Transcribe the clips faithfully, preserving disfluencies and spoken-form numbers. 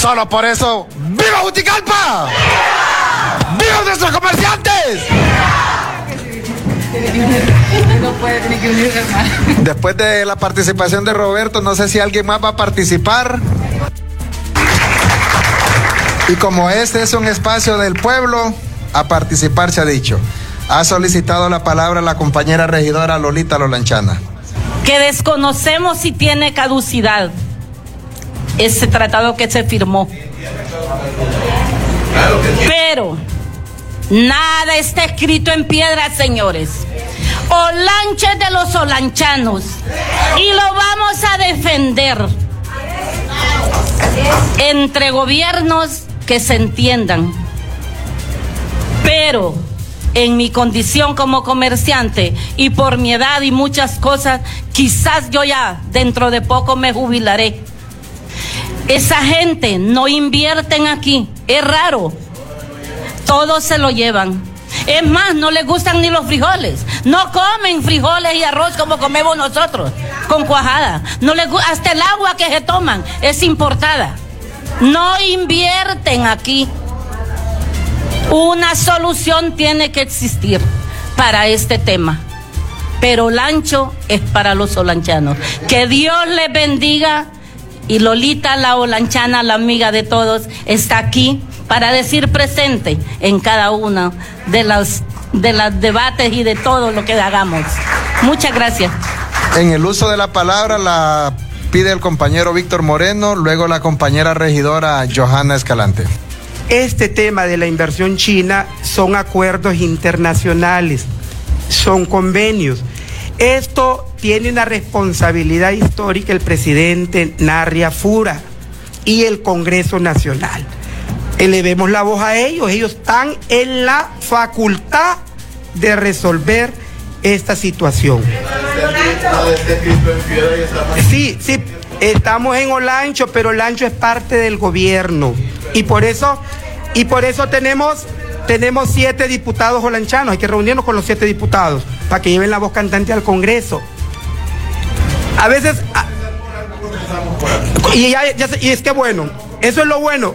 solo por eso, ¡viva Juticalpa! ¡Viva nuestros comerciantes! Después de la participación de Roberto, no sé si alguien más va a participar. Y como este es un espacio del pueblo, a participar se ha dicho. Ha solicitado la palabra la compañera regidora Lolita Lolanchana. Que desconocemos si tiene caducidad ese tratado que se firmó. Pero nada está escrito en piedra, señores. Olancha es de los olanchanos y lo vamos a defender entre gobiernos que se entiendan. Pero en mi condición como comerciante y por mi edad y muchas cosas, quizás yo ya dentro de poco me jubilaré. Esa gente no invierten aquí, es raro. Todos se lo llevan. Es más, no les gustan ni los frijoles. No comen frijoles y arroz como comemos nosotros, con cuajada. No les gusta, hasta el agua que se toman es importada. No invierten aquí. Una solución tiene que existir para este tema. Pero Olancho es para los olanchanos. Que Dios les bendiga. Y Lolita, la olanchana, la amiga de todos, está aquí para decir presente en cada uno de los de los debates y de todo lo que hagamos. Muchas gracias. En el uso de la palabra la pide el compañero Víctor Moreno, luego la compañera regidora Johanna Escalante. Este tema de la inversión china son acuerdos internacionales, son convenios. Esto tiene una responsabilidad histórica el presidente Narria Fura y el Congreso Nacional. Elevemos la voz a ellos, ellos están en la facultad de resolver esta situación. Sí, sí, estamos en Olancho, pero Olancho es parte del gobierno y por eso, y por eso tenemos, tenemos siete diputados olanchanos. Hay que reunirnos con los siete diputados para que lleven la voz cantante al Congreso. A veces, a, y, ya, ya, y es que bueno, eso es lo bueno.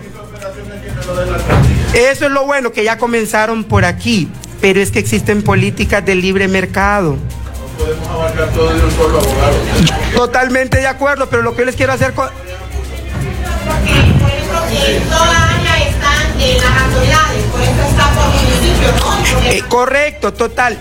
Eso es lo bueno, que ya comenzaron por aquí, pero es que existen políticas de libre mercado. No podemos abarcar todo de un solo abogado. Totalmente de acuerdo, pero lo que yo les quiero hacer con... Porque por eso que toda área están en las autoridades, por eso está por municipio, ¿no? Eh, correcto, total.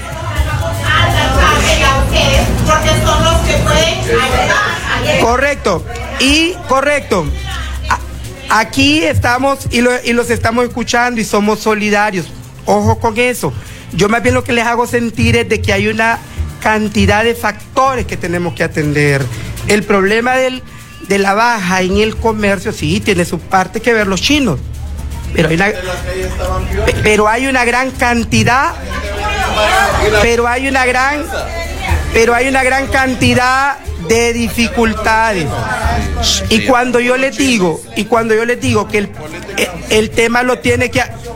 Porque son los que pueden ayudar. Correcto, y correcto. Aquí estamos y, lo, y los estamos escuchando y somos solidarios. Ojo con eso. Yo más bien lo que les hago sentir es de que hay una cantidad de factores que tenemos que atender. El problema del, de la baja en el comercio, sí, tiene su parte que ver los chinos. Pero hay una, pero hay una gran cantidad, pero hay una gran, pero hay una gran cantidad de dificultades. Y cuando yo les digo, y cuando yo les digo que el, el tema lo tiene que,